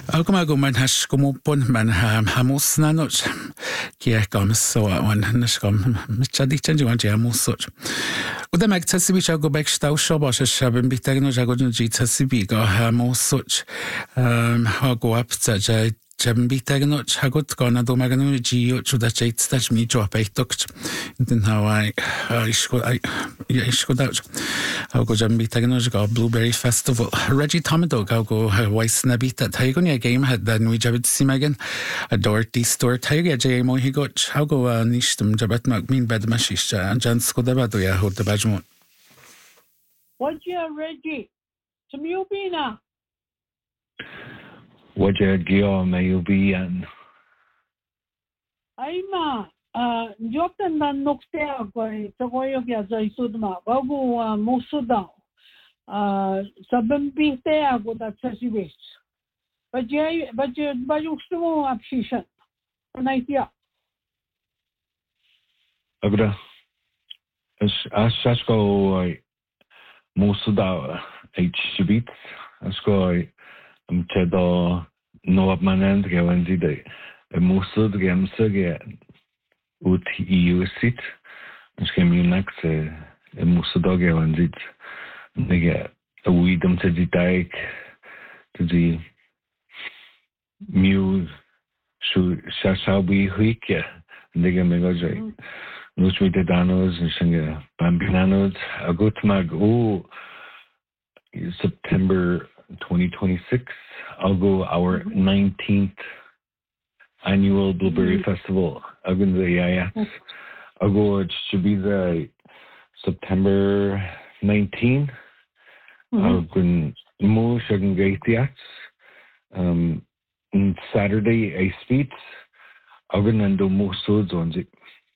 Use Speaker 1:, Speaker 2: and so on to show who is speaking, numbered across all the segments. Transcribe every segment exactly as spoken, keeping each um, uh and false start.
Speaker 1: Ako mago man has kumupon man ha hamos na noch. Kia kam so one nas kam chadi change one ja musot. Uda mag tasibi chago back stau shoba shabin bitagno jago ji tasibi ga hamosot. Um ha go up ja Jam bitagno chagot gona do magano gio chuda chait stach mi jo apay tokt. Den Hawaii ishko I yeah ishko doubt. I'll go jam bitagno ga Blueberry Festival. Reggie Tomado ga go Weiss nabita. Taigonia game had that we jabit simagan. A Dorothy store taiga jay mo he got. I'll go nishtum jabat mag mean bed mashish and Jan Skodabado ya hold the bajmon.
Speaker 2: What ya Reggie? Some yubina.
Speaker 3: Waja Gio Mayubian.
Speaker 2: Aima, uh, Jotan dan Noxtea, Togoyogia Sudma, Babu Musuda, uh, Sabembitea, good at Sasibis. But Jay, but you, but you still have Shisha, an idea.
Speaker 3: Agra, as Sasko Musuda, H. Shibit, Asko. I'm Chedo no up man and go and did a musud gamsug ut eu sit and came you next a musudog and did they get a weedum to the dike to the mew shall be weak and they get me go jay. Nuch me the danos and sing a bambinanos a good mag oh September twenty twenty-six, I'll go our mm-hmm. nineteenth annual Blueberry mm-hmm. Festival. I'll go to the I A S. I'll go, it should be the September nineteenth. Mm-hmm. I'll go to Mo Shagan Um Saturday, I speak. I'll go to Mo Sods on it.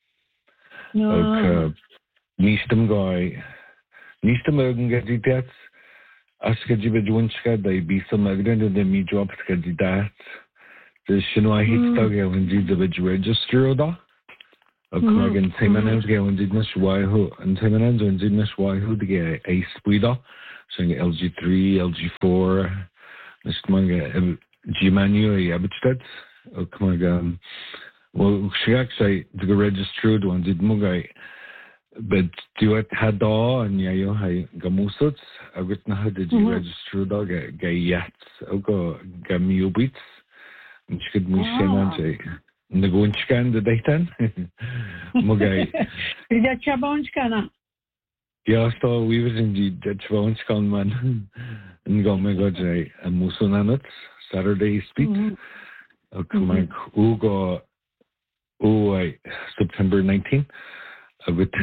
Speaker 3: No. Nistam guy. Nistam Ergan Gaitiats. Aska jibe junska da be some agreement de me drop kandidat. The Shinwa hit tag when did the register da. A Kmagan Temanans go and did not why who and Temanans and did not why who to get a speeder. Saying L G three, L G four, Nistmanga G Manu Abitstadt. A Kmagan. Well, she actually the registered one did Mugai. But do it had all and yayo hay gamusots. I got na had the register dog gay yats. I go gamubits. And she could me shema jay. And the gunchkan the daytan. Mugay.
Speaker 2: Is that Chabonskana?
Speaker 3: Yeah, so we was indeed that Chabonskan man. And go me go jay a musunanot. Saturday speak. I'll come back. Ugo. Oh, September nineteenth. I would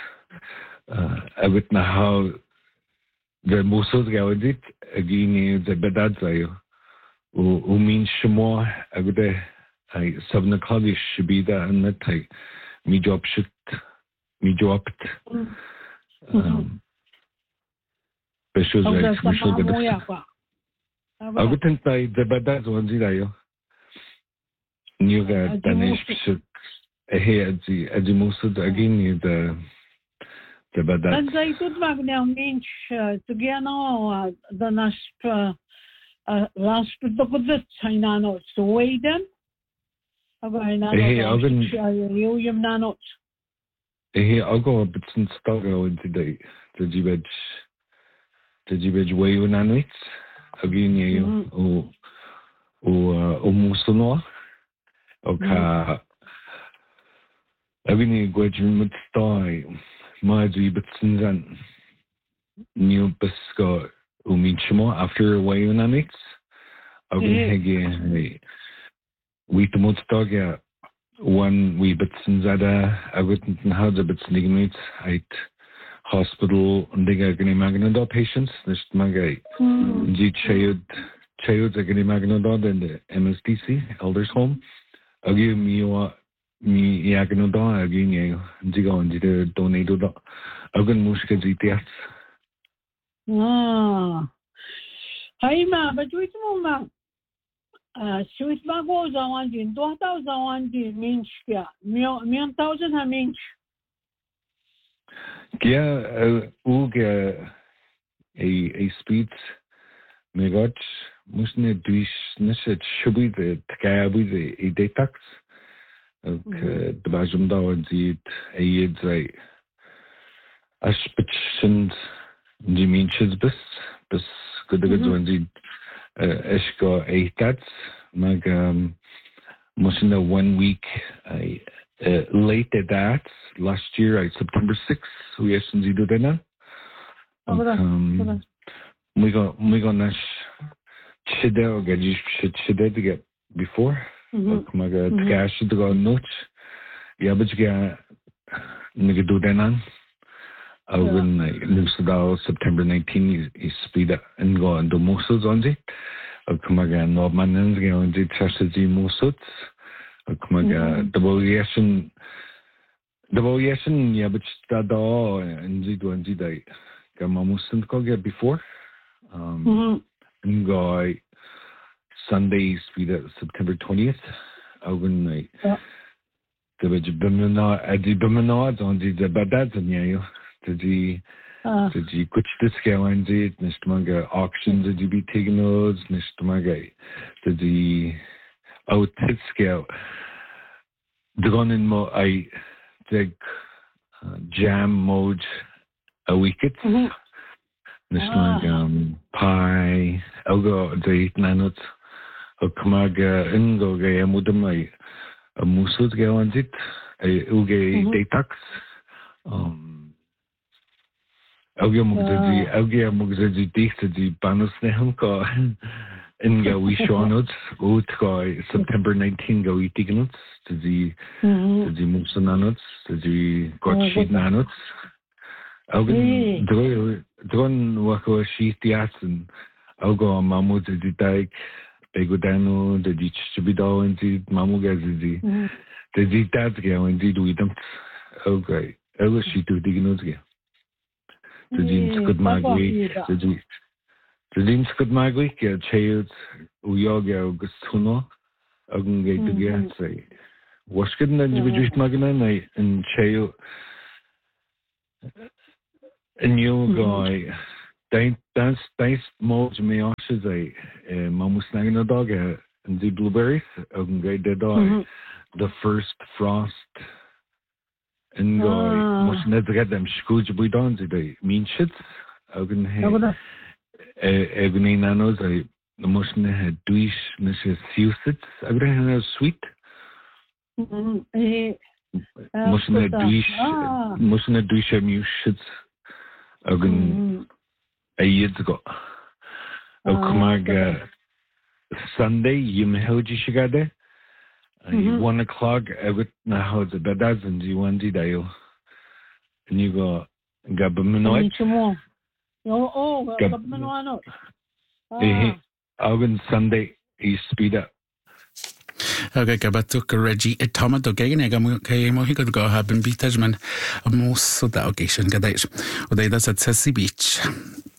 Speaker 3: I would know how the Musod Gaudit again the Bedadzayo who means Shamo I would I Sabna Kalish should be there and that I me job should me dropped. Um but she was like I would think the Bedad one Zidayo. New that Danish should Hey, at the at the most of the again the the bad.
Speaker 2: And I could mag now mean to get no the last last the good China notes to wait them.
Speaker 3: Hey, I'll go.
Speaker 2: You not.
Speaker 3: Hey, I'll go up and start going today. The Jibet the Jibet way on it again. You oh oh oh Musuno. Okay. Avini gwajin stoy maji bitsinzan new bisko umichmo after wayunamix avin hege we to stoga one we bitsinzada agutin hada bitsnigmit at hospital ndiga gani magnado patients this magay ji chayud chayud agani magnado in the M S D C elders home agi miwa me yakno da again you diga on the donate da agan muska jitias
Speaker 2: ah hai ma but which mama uh sweet mago zawan din two thousand one din means kya million thousand ha means
Speaker 3: kya u ke a a speed me got musne duis nishet shubi de tkabi de idetax. Okay, de bajum da und sieht ayed sei aspitschend die minches bis bis good good when sie esko eitats mag um musne one week I uh, late at that last year I September sixth we essen sie do dena. Um we go we go nash chide o gaji chide to get before. Mag tkash to go note. Ja but ga nige do dena. When Newsdal September nineteenth is speed and go and do muscles on it. Come again, no man and go the strategy muscles. Come again, the variation, the variation, yeah, but that all and the do and the day. Come almost and go get before. Um, and go Sunday speed September twentieth. I wouldn't like the Bimina at the Bimina on the Badads and yeah. Did you, uh, did you kuch this scale and did Nishmaga auctions did you be taking those Nishmaga did you out hit scale the gun in mo I dig uh, jam mode a wicket Nishmaga um pie Elgo the nanot o Kamaga Ingo Gay Mudamai a Musud Galandit a Uge detox um Augie mugdadi, augie mugdadi dichtadi banus nehum ka in ga we shonod out ka September nineteenth ga we tignots to the to the musananos to the got sheet nanos. Augie dron dron wako sheet yasen augo mamu to the dike begodano the ditch to be down and the mamu ga the the the dad ga and the we don't okay augo sheet to dignots ga. The jeans could magui, the jeans, the jeans could magui, get child, Uyoga, Augustuno, Ogun gate to get say, was good and you reduced Magana and child, and you guy, dance, dance modes me also say, Mamus Nagana dog and the blueberries, Ogun gate the dog, the first frost. And go, must not get them scooch by down today. Mean shit. I can have a nanos. I must not have douche, Missus Husted. I can have sweet. Must not douche, must not douche a mu shit. I can a years ago. I come Sunday, you may hold you shigade. Mm-hmm. One o'clock, I would know how the badads and you want to die. And you go, Gabaminoid.
Speaker 2: Oh, Gabaminoid.
Speaker 3: Augen Sunday, he speed up.
Speaker 1: Okay, Gabatuk Reggie, a tomato gain, a gamu, he could go have been beatajman, a most so that occasion, Gadage, or they does at Sassy Beach.